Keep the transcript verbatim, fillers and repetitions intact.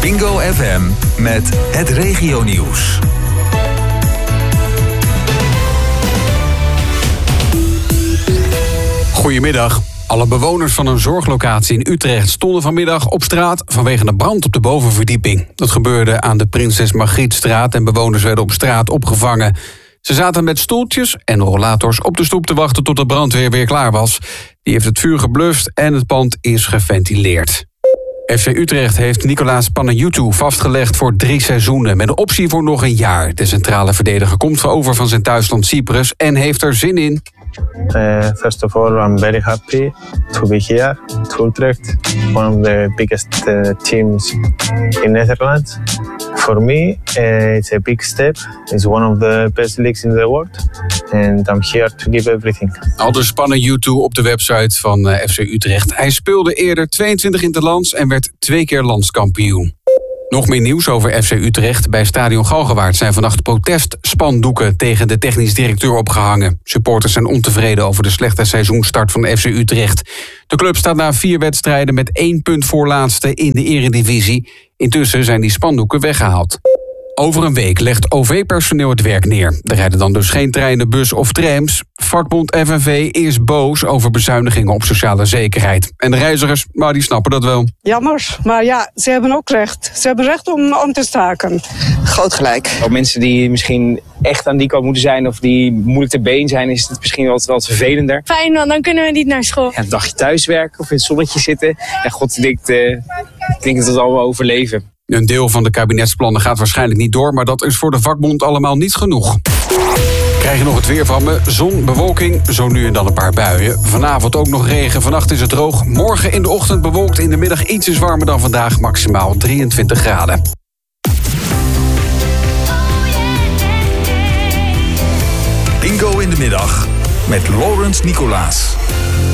Bingo F M met het regionieuws. Goedemiddag. Alle bewoners van een zorglocatie in Utrecht stonden vanmiddag op straat vanwege een brand op de bovenverdieping. Dat gebeurde aan de Prinses Margrietstraat en bewoners werden op straat opgevangen. Ze zaten met stoeltjes en rollators op de stoep te wachten tot de brandweer weer klaar was. Die heeft het vuur geblust en het pand is geventileerd. F C Utrecht heeft Nicolaas Panayotou vastgelegd voor drie seizoenen met een optie voor nog een jaar. De centrale verdediger komt over van zijn thuisland Cyprus en heeft er zin in. Uh, first of all, I'm very happy to be here at Utrecht, one of the biggest uh, teams in Netherlands. For me, uh, it's a big step. It's one of the best leagues in the world, and I'm here to give everything. Aldus Panayotou op de website van uh, F C Utrecht. Hij speelde eerder tweeëntwintig interlands en werd twee keer landskampioen. Nog meer nieuws over F C Utrecht. Bij Stadion Galgenwaard zijn vannacht protestspandoeken tegen de technisch directeur opgehangen. Supporters zijn ontevreden over de slechte seizoenstart van F C Utrecht. De club staat na vier wedstrijden met één punt voorlaatste in de eredivisie. Intussen zijn die spandoeken weggehaald. Over een week legt O V-personeel het werk neer. Er rijden dan dus geen treinen, bus of trams. Vakbond F N V is boos over bezuinigingen op sociale zekerheid. En de reizigers, maar die snappen dat wel. Jammer, maar ja, ze hebben ook recht. Ze hebben recht om, om te staken. Groot gelijk. Ook mensen die misschien echt aan die kant moeten zijn of die moeilijk te been zijn, is het misschien wel wat vervelender. Fijn, want dan kunnen we niet naar school. Ja, een dagje thuiswerken of in het zonnetje zitten. Ja, god, ik denk, uh, ik denk dat we het allemaal overleven. Een deel van de kabinetsplannen gaat waarschijnlijk niet door, maar dat is voor de vakbond allemaal niet genoeg. Krijg je nog het weer van me? Zon, bewolking, zo nu en dan een paar buien. Vanavond ook nog regen, vannacht is het droog. Morgen in de ochtend bewolkt, in de middag ietsjes warmer dan vandaag, maximaal drieëntwintig graden. Bingo in de middag met Laurens Nicolaas.